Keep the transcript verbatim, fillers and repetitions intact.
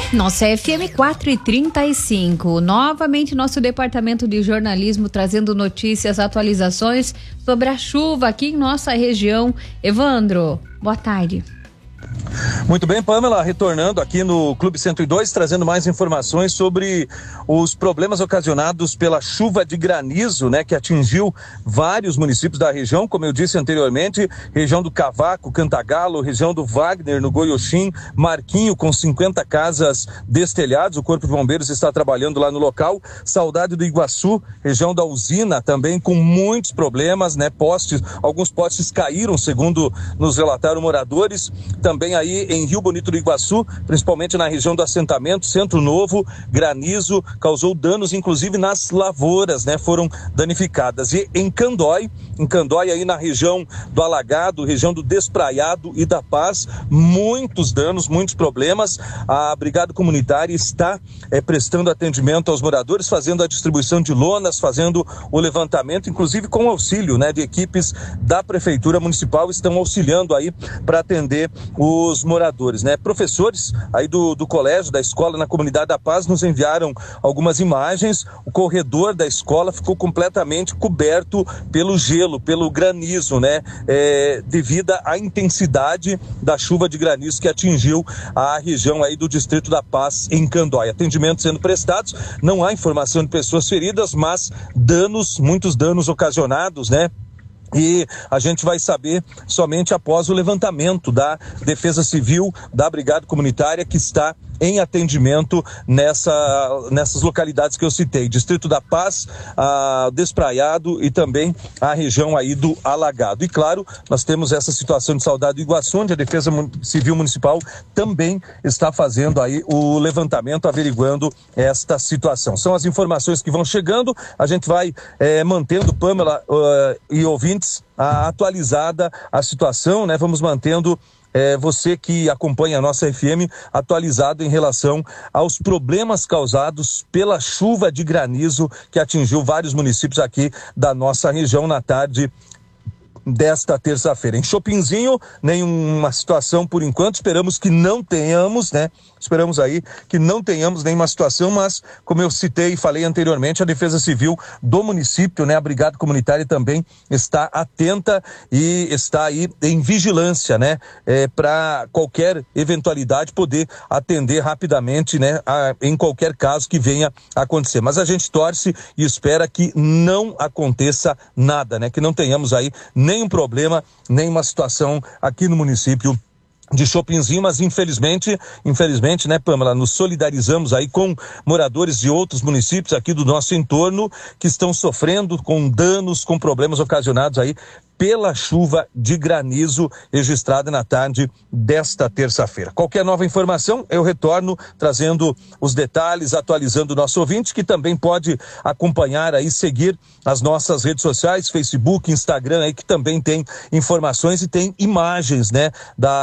Nossa F M quatro e trinta e cinco, novamente nosso departamento de jornalismo trazendo notícias, atualizações sobre a chuva aqui em nossa região. Evandro, boa tarde. Muito bem, Pamela, retornando aqui no Clube cento e dois, trazendo mais informações sobre os problemas ocasionados pela chuva de granizo, né, que atingiu vários municípios da região, como eu disse anteriormente, região do Cavaco, Cantagalo, região do Wagner, no Goioxim, Marquinho, com cinquenta casas destelhadas, o Corpo de Bombeiros está trabalhando lá no local, Saudade do Iguaçu, região da usina, também com muitos problemas, né, postes, alguns postes caíram, segundo nos relataram moradores, também aí em Rio Bonito do Iguaçu, principalmente na região do assentamento, Centro Novo, granizo causou danos, inclusive nas lavouras, né, foram danificadas. E em Candói, em Candói aí na região do Alagado, região do Despraiado e da Paz, muitos danos, muitos problemas. A Brigada Comunitária está é, prestando atendimento aos moradores, fazendo a distribuição de lonas, fazendo o levantamento, inclusive com auxílio, né, de equipes da Prefeitura Municipal, estão auxiliando aí para atender os moradores, né? Professores aí do, do colégio, da escola na Comunidade da Paz nos enviaram algumas imagens. O corredor da escola ficou completamente coberto pelo gelo, pelo granizo, né? É, devido à intensidade da chuva de granizo que atingiu a região aí do Distrito da Paz em Candói. Atendimentos sendo prestados, não há informação de pessoas feridas, mas danos, muitos danos ocasionados, né? E a gente vai saber somente após o levantamento da Defesa Civil, da Brigada Comunitária, que está em atendimento nessa, nessas localidades que eu citei, Distrito da Paz, a Despraiado e também a região aí do Alagado. E claro, nós temos essa situação de Saudade do Iguaçu, onde a Defesa Civil Municipal também está fazendo aí o levantamento, averiguando esta situação. São as informações que vão chegando, a gente vai é, mantendo, Pamela uh, e ouvintes, a atualizada a situação, né? Vamos mantendo É, você que acompanha a nossa F M atualizado em relação aos problemas causados pela chuva de granizo que atingiu vários municípios aqui da nossa região na tarde desta terça-feira. Em Chopinzinho, nenhuma situação por enquanto, esperamos que não tenhamos, né? Esperamos aí que não tenhamos nenhuma situação, mas como eu citei e falei anteriormente, a Defesa Civil do município, né? A Brigada Comunitária também está atenta e está aí em vigilância, né? É, para qualquer eventualidade poder atender rapidamente, né? A, em qualquer caso que venha a acontecer. Mas a gente torce e espera que não aconteça nada, né? Que não tenhamos aí nenhum problema, nenhuma situação aqui no município de Chopinzinho, mas infelizmente, infelizmente, né, Pamela, nos solidarizamos aí com moradores de outros municípios aqui do nosso entorno que estão sofrendo com danos, com problemas ocasionados aí pela chuva de granizo registrada na tarde desta terça-feira. Qualquer nova informação, eu retorno trazendo os detalhes, atualizando o nosso ouvinte, que também pode acompanhar aí, seguir as nossas redes sociais, Facebook, Instagram, aí que também tem informações e tem imagens, né, da